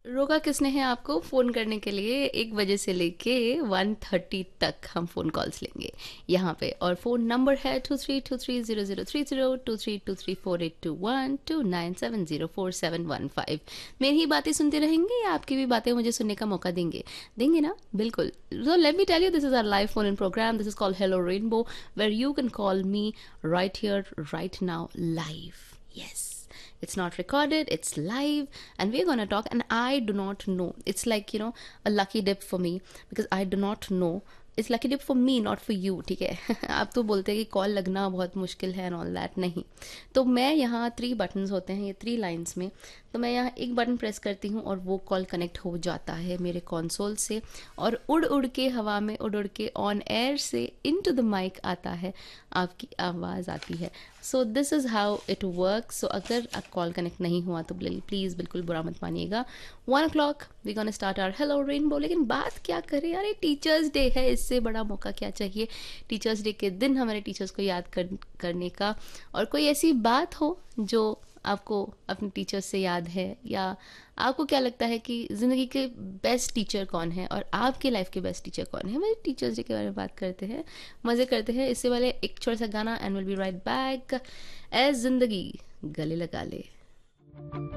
रोका किसने है आपको फ़ोन करने के लिए? 1 बजे से लेके 1:30 तक हम फ़ोन कॉल्स लेंगे यहाँ पे, और फ़ोन नंबर है 23230030, 23234821, 29704715। मेरी ही बातें सुनते रहेंगे या आपकी भी बातें मुझे सुनने का मौका देंगे? देंगे ना? बिल्कुल। So let me tell you, this is our live phone in program. This is called Hello Rainbow, where you can call me right here, right now, live. Yes. It's not recorded, it's live, and we're gonna talk. And I do not know. It's like, a lucky dip for me because I do not know. It's lucky dip for me, not for you. ठीक है? आप तो बोलते हैं कि call लगना बहुत मुश्किल है and all that. नहीं, तो मैं यहाँ 3 बटन्स होते हैं, ये 3 लाइन्स में, तो मैं यहाँ एक बटन प्रेस करती हूँ और वो कॉल कनेक्ट हो जाता है मेरे कंसोल से, और उड़ उड़ के हवा में, उड़ उड़ के ऑन एयर से इनटू द माइक आता है, आपकी आवाज़ आती है। So this is how it work. सो अगर आप कॉल कनेक्ट नहीं हुआ तो प्लीज़ बिल्कुल बुरा मत मानिएगा। 1 o'clock we gonna start our hello rainbow. लेकिन बात क्या करें यार, ये टीचर्स डे है, इससे बड़ा मौका क्या चाहिए? टीचर्स डे के दिन हमारे टीचर्स को याद करने का, और कोई ऐसी बात हो जो आपको अपने टीचर्स से याद है, या आपको क्या लगता है कि ज़िंदगी के बेस्ट टीचर कौन है और आपके लाइफ के बेस्ट टीचर कौन है? हमारे टीचर्स डे के बारे में बात करते हैं, मज़े करते हैं। इससे पहले एक छोटा सा गाना, and will be right back. ए ज़िंदगी गले लगा ले।